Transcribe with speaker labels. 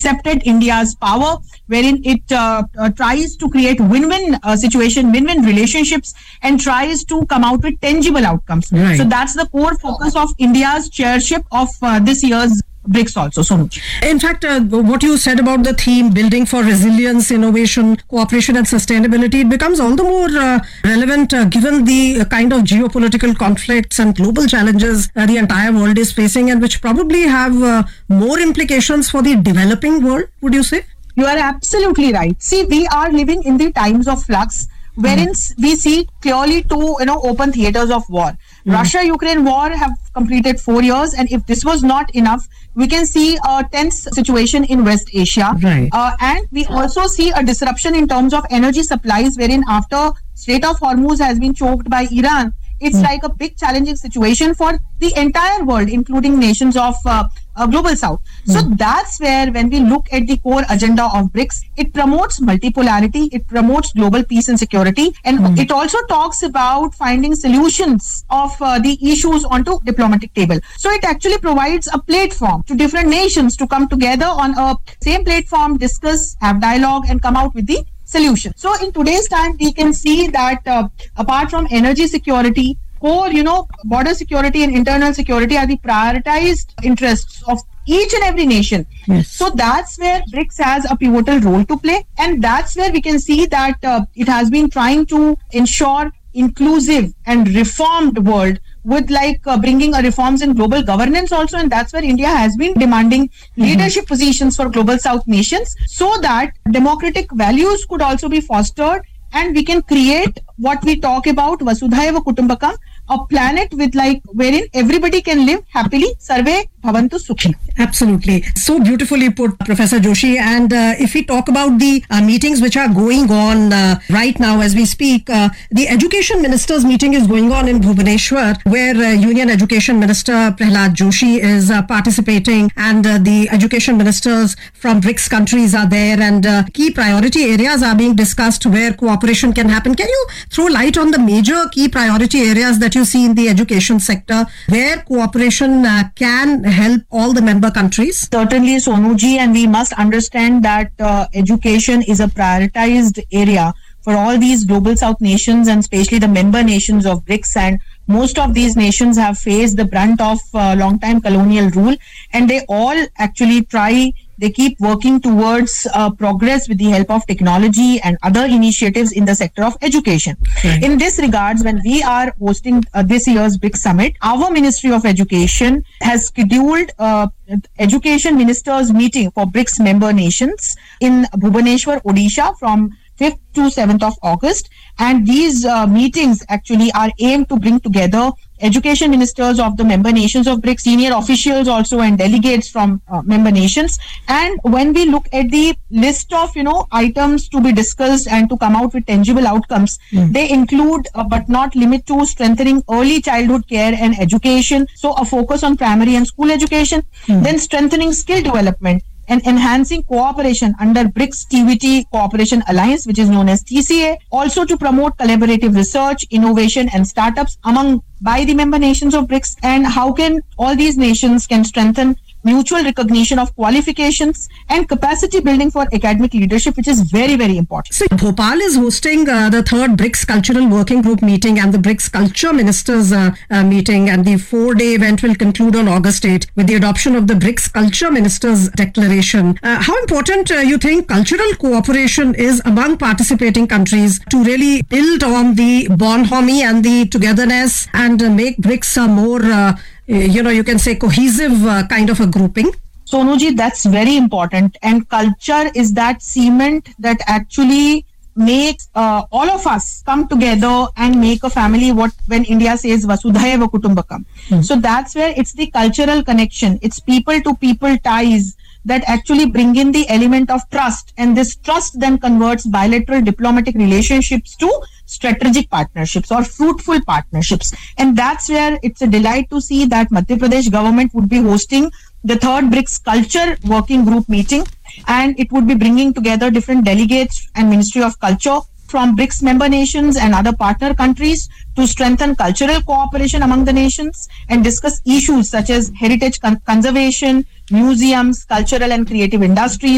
Speaker 1: accepted India's power, wherein it tries to create win-win situation, win-win relationships, and tries to come out with tangible outcomes.
Speaker 2: Right.
Speaker 1: So that's the core focus of India's chairship of this year's BRICS also, Sonuji.
Speaker 2: In fact, what you said about the theme building for resilience, innovation, cooperation and sustainability, it becomes all the more relevant given the kind of geopolitical conflicts and global challenges the entire world is facing, and which probably have more implications for the developing world, would you say?
Speaker 1: You are absolutely right. See, we are living in the times of flux, wherein we see clearly two, open theaters of war. Russia-Ukraine war have completed 4 years, and if this was not enough, we can see a tense situation in West Asia.
Speaker 2: Right.
Speaker 1: And we also see a disruption in terms of energy supplies, wherein after Strait of Hormuz has been choked by Iran, it's like a big challenging situation for the entire world, including nations of Global South. So that's where, when we look at the core agenda of BRICS, it promotes multipolarity, it promotes global peace and security, and it also talks about finding solutions of the issues onto diplomatic table. So it actually provides a platform to different nations to come together on a same platform, discuss, have dialogue, and come out with the solution. So in today's time, we can see that apart from energy security, core, border security and internal security are the prioritized interests of each and every nation.
Speaker 2: Yes.
Speaker 1: So that's where BRICS has a pivotal role to play, and that's where we can see that it has been trying to ensure inclusive and reformed world with bringing reforms in global governance also, and that's where India has been demanding leadership positions for Global South nations, so that democratic values could also be fostered, and we can create what we talk about Vasudhaiva Kutumbakam, a planet with wherein everybody can live happily. Sarve Bhavantu Sukhi.
Speaker 2: Absolutely. So beautifully put, Professor Joshi. And if we talk about the meetings which are going on right now as we speak, the Education Ministers meeting is going on in Bhubaneswar, where Union Education Minister Prahlad Joshi is participating, and the education ministers from BRICS countries are there, and key priority areas are being discussed where cooperation can happen. Can you throw light on the major key priority areas that you see in the education sector where cooperation can help all the member countries?
Speaker 1: Certainly, Sonuji, and we must understand that education is a prioritized area for all these Global South nations, and especially the member nations of BRICS, and most of these nations have faced the brunt of long-time colonial rule, and they all actually they keep working towards progress with the help of technology and other initiatives in the sector of education.
Speaker 2: Right.
Speaker 1: In this regards, when we are hosting this year's BRICS Summit, our Ministry of Education has scheduled education ministers meeting for BRICS member nations in Bhubaneswar, Odisha from 5th to 7th of August. And these meetings actually are aimed to bring together education ministers of the member nations of BRICS, senior officials also, and delegates from member nations. And when we look at the list of, items to be discussed and to come out with tangible outcomes, they include, but not limit to, strengthening early childhood care and education. So a focus on primary and school education, then strengthening skill development, and enhancing cooperation under BRICS TVT Cooperation Alliance, which is known as TCA, also to promote collaborative research, innovation and startups by the member nations of BRICS, and how can all these nations can strengthen mutual recognition of qualifications and capacity building for academic leadership, which is very, very important.
Speaker 2: So Bhopal is hosting the third BRICS Cultural Working Group meeting and the BRICS Culture Ministers meeting, and the 4-day event will conclude on August 8 with the adoption of the BRICS Culture Ministers Declaration. How important you think cultural cooperation is among participating countries to really build on the bonhomie and the togetherness and make BRICS a more you can say cohesive kind of a grouping?
Speaker 1: Sonuji, that's very important. And culture is that cement that actually makes all of us come together and make a family, when India says Vasudhaiva Kutumbakam. So that's where it's the cultural connection. It's people to people ties that actually bring in the element of trust. And this trust then converts bilateral diplomatic relationships to strategic partnerships or fruitful partnerships. And that's where it's a delight to see that Madhya Pradesh government would be hosting the third BRICS Culture Working Group meeting, and it would be bringing together different delegates and Ministry of Culture from BRICS member nations and other partner countries to strengthen cultural cooperation among the nations and discuss issues such as heritage conservation, museums, cultural and creative industries,